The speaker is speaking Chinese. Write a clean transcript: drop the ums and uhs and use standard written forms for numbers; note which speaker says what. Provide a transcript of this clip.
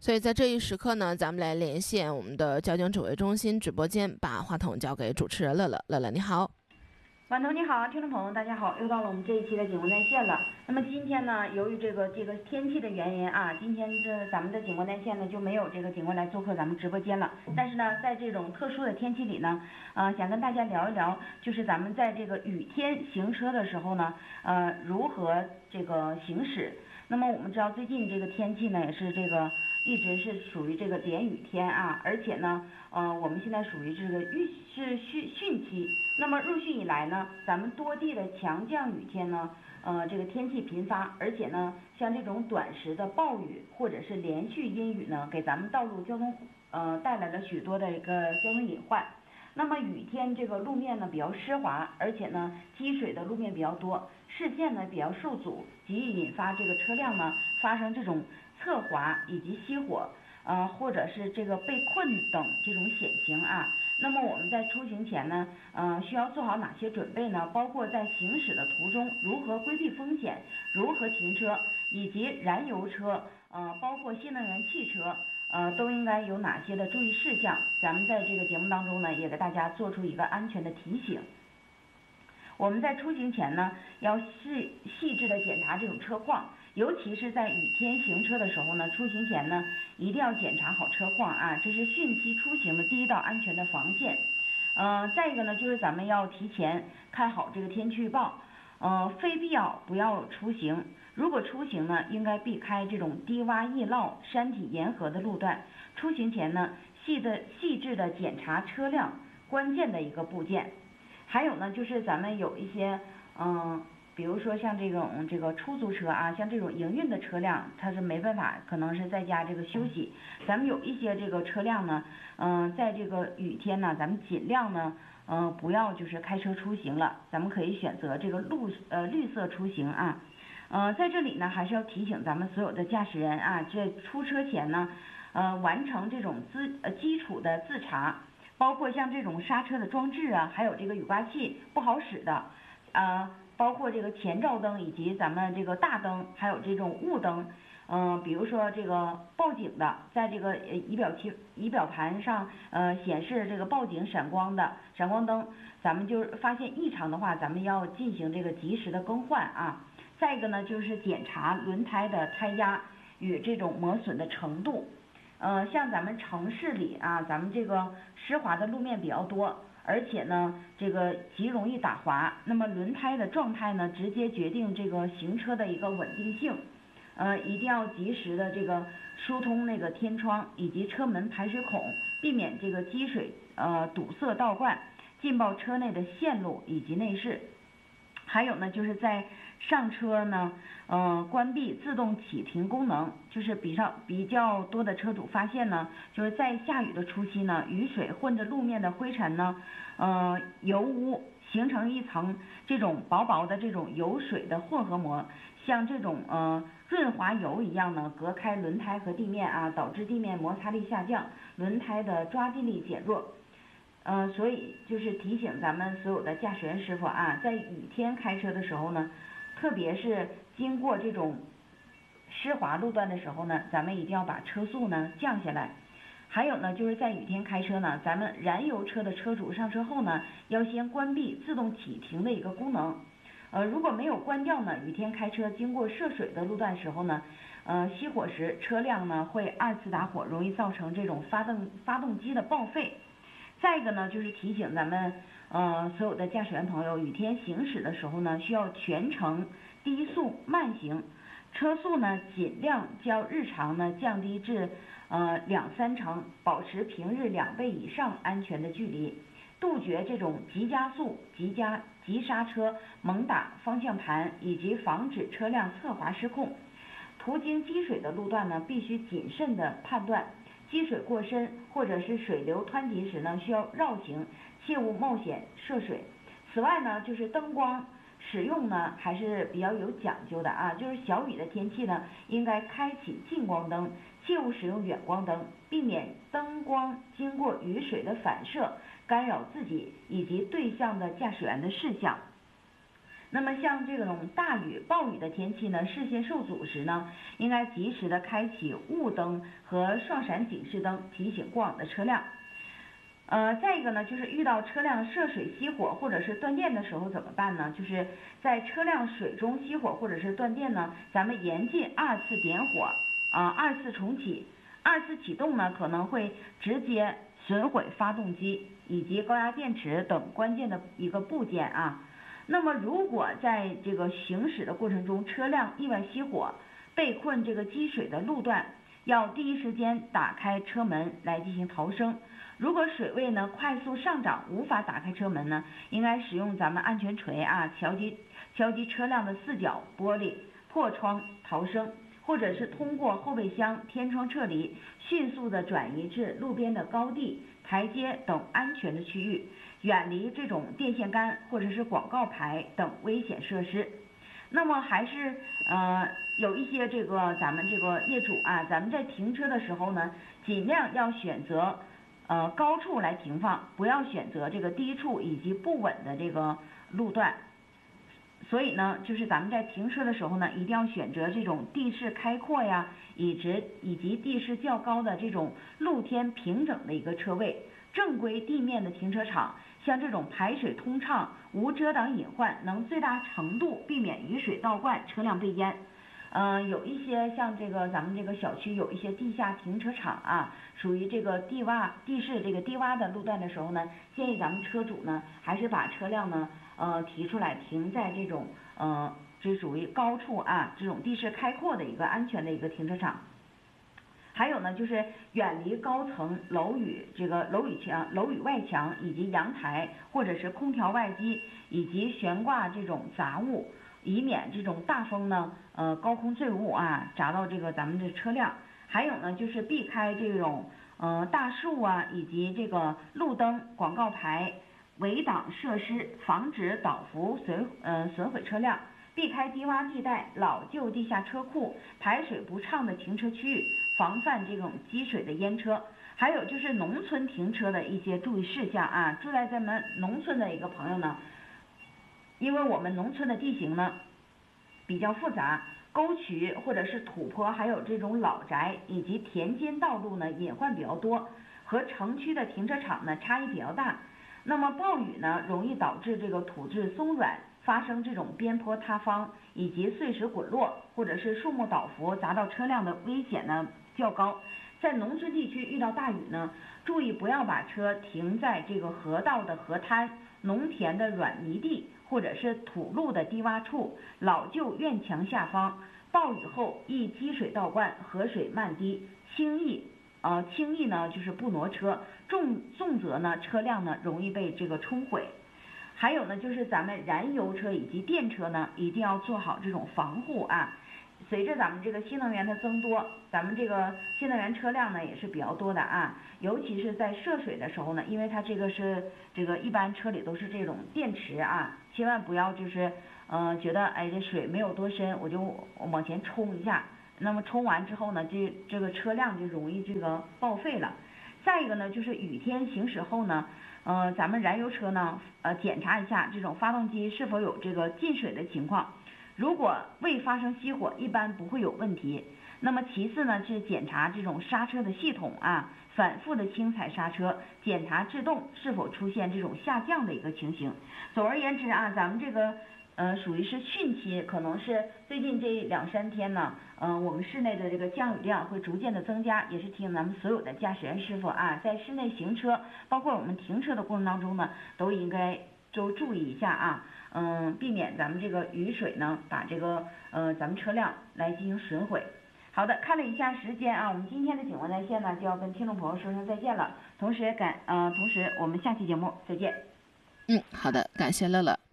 Speaker 1: 所以在这一时刻呢，咱们来连线我们的交警指挥中心直播间，把话筒交给主持人乐乐。乐乐你好。
Speaker 2: 晚头你好，听众朋友大家好，又到了我们这一期的警官在线了。那么今天呢，由于这个天气的原因啊，今天咱们的警官在线呢就没有这个警官来做客咱们直播间了。但是呢，在这种特殊的天气里呢，想跟大家聊一聊，就是咱们在这个雨天行车的时候呢，如何这个行驶。那么我们知道最近这个天气呢，也是这个一直是属于这个连雨天啊，而且呢，我们现在属于这个汛期。那么入汛以来呢，咱们多地的强降雨天呢，这个天气频发，而且呢，像这种短时的暴雨或者是连续阴雨呢，给咱们道路交通带来了许多的一个交通隐患。那么雨天这个路面呢比较湿滑，而且呢积水的路面比较多，视线呢比较受阻，极易引发这个车辆呢发生这种侧滑以及熄火，或者是这个被困等这种险情啊。那么我们在出行前呢，需要做好哪些准备呢？包括在行驶的途中如何规避风险，如何停车，以及燃油车，包括新能源汽车，都应该有哪些的注意事项？咱们在这个节目当中呢，也给大家做出一个安全的提醒。我们在出行前呢，要细致的检查这种车况，尤其是在雨天行车的时候呢，出行前呢，一定要检查好车况啊，这是汛期出行的第一道安全的防线。再一个呢，就是咱们要提前看好这个天气预报，非必要不要出行。如果出行呢，应该避开这种低洼易涝、山体严河的路段。出行前呢，细致的检查车辆关键的一个部件。还有呢，就是咱们有一些比如说像这个出租车啊，像这种营运的车辆，它是没办法，可能是在家这个休息。咱们有一些这个车辆呢，在这个雨天呢，咱们尽量呢，不要就是开车出行了，咱们可以选择这个绿色出行啊。在这里呢，还是要提醒咱们所有的驾驶人啊，这出车前呢，完成这种基础的自查。包括像这种刹车的装置啊，还有这个雨刮器不好使的，包括这个前照灯以及咱们这个大灯，还有这种雾灯，比如说这个报警的，在这个仪表盘上显示这个报警闪光灯，咱们就是发现异常的话，咱们要进行这个及时的更换啊。再一个呢，就是检查轮胎的胎压与这种磨损的程度。像咱们城市里啊，咱们这个湿滑的路面比较多，而且呢，这个极容易打滑。那么轮胎的状态呢，直接决定这个行车的一个稳定性。一定要及时的这个疏通那个天窗以及车门排水孔，避免这个积水堵塞道观，劲爆车内的线路以及内饰。还有呢，就是在上车呢，关闭自动启停功能，就是比较多的车主发现呢，就是在下雨的初期呢，雨水混着路面的灰尘呢，油污形成一层这种薄薄的这种油水的混合膜，像这种润滑油一样呢，隔开轮胎和地面啊，导致地面摩擦力下降，轮胎的抓地力减弱。所以就是提醒咱们所有的驾驶员师傅啊，在雨天开车的时候呢，特别是经过这种湿滑路段的时候呢，咱们一定要把车速呢降下来。还有呢，就是在雨天开车呢，咱们燃油车的车主上车后呢，要先关闭自动启停的一个功能。如果没有关掉呢，雨天开车经过涉水的路段时候呢，熄火时车辆呢会二次打火，容易造成这种发动机的报废。再一个呢，就是提醒咱们所有的驾驶员朋友，雨天行驶的时候呢，需要全程低速慢行，车速呢尽量较日常呢降低至2-3成，保持平日2倍以上安全的距离，杜绝这种急加速、急刹车、猛打方向盘，以及防止车辆侧滑失控。途经积水的路段呢，必须谨慎的判断。积水过深或者是水流湍急时呢，需要绕行，切勿冒险涉水。此外呢，就是灯光使用呢还是比较有讲究的啊，就是小雨的天气呢，应该开启近光灯，切勿使用远光灯，避免灯光经过雨水的反射干扰自己以及对向的驾驶员的视线。 那么像这种大雨、暴雨的天气呢，视线受阻时呢，应该及时的开启雾灯和双闪警示灯，提醒过往的车辆。再一个呢，就是遇到车辆涉水熄火或者是断电的时候怎么办呢？就是在车辆水中熄火或者是断电呢，咱们严禁二次点火，二次重启，二次启动呢可能会直接损毁发动机以及高压电池等关键的一个部件啊。那么如果在这个行驶的过程中，车辆意外熄火，被困这个积水的路段，要第一时间打开车门来进行逃生。如果水位呢快速上涨，无法打开车门呢，应该使用咱们安全锤啊，敲击车辆的四角玻璃，破窗逃生，或者是通过后备箱、天窗撤离，迅速的转移至路边的高地、台阶等安全的区域，远离这种电线杆或者是广告牌等危险设施。那么还是有一些这个咱们这个业主啊，咱们在停车的时候呢，尽量要选择高处来停放，不要选择这个低处以及不稳的这个路段。所以呢，就是咱们在停车的时候呢，一定要选择这种地势开阔呀，以及地势较高的这种露天平整的一个车位。正规地面的停车场，像这种排水通畅、无遮挡隐患，能最大程度避免雨水倒灌、车辆被淹。有一些像这个咱们这个小区有一些地下停车场啊，属于这个地势这个低洼的路段的时候呢，建议咱们车主呢还是把车辆呢提出来停在这种这属于高处啊，这种地势开阔的一个安全的一个停车场。还有呢，就是远离高层楼宇楼宇外墙以及阳台或者是空调外机以及悬挂这种杂物，以免这种大风呢高空坠物啊砸到这个咱们的车辆。还有呢，就是避开这种大树啊以及这个路灯、广告牌、围挡设施，防止倒伏损毁车辆。避开低洼地带、老旧地下车库、排水不畅的停车区域，防范这种积水的淹车。还有就是农村停车的一些注意事项啊，住在咱们农村的一个朋友呢，因为我们农村的地形呢比较复杂，沟渠或者是土坡，还有这种老宅以及田间道路呢隐患比较多，和城区的停车场呢差异比较大。那么暴雨呢容易导致这个土质松软，发生这种边坡塌方以及碎石滚落，或者是树木倒伏砸到车辆的危险呢较高。在农村地区遇到大雨呢，注意不要把车停在这个河道的河滩、农田的软泥地或者是土路的低洼处、老旧院墙下方。暴雨后易积水倒灌，河水漫滴，轻易呢就是不挪车，重则呢车辆呢容易被这个冲毁。还有呢，就是咱们燃油车以及电车呢，一定要做好这种防护啊。随着咱们这个新能源的增多，咱们这个新能源车辆呢也是比较多的啊。尤其是在涉水的时候呢，因为它这个一般车里都是这种电池啊，千万不要就是觉得这水没有多深，我就往前冲一下，那么冲完之后呢，这个车辆就容易这个报废了。再一个呢，就是雨天行驶后呢，咱们燃油车呢，检查一下这种发动机是否有这个进水的情况。如果未发生熄火，一般不会有问题。那么其次呢，是检查这种刹车的系统啊，反复的轻踩刹车，检查制动是否出现这种下降的一个情形。总而言之啊，咱们这个属于是汛期，可能是最近这2-3天呢，我们室内的这个降雨量会逐渐的增加，也是提醒咱们所有的驾驶员师傅啊，在室内行车，包括我们停车的过程当中呢，都应该注意一下啊，避免咱们这个雨水呢把这个咱们车辆来进行损毁。好的，看了一下时间啊，我们今天的警闻在线呢就要跟听众朋友说声再见了，同时我们下期节目再见。
Speaker 1: 好的，感谢乐乐。